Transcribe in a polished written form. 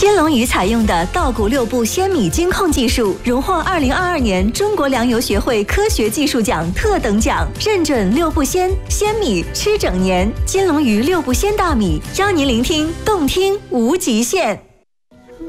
金龙鱼采用的稻谷6步鲜米精控技术，荣获2022年中国粮油学会科学技术奖特等奖，认准6步鲜米吃整年。金龙鱼6步鲜大米，邀您聆听动听无极限。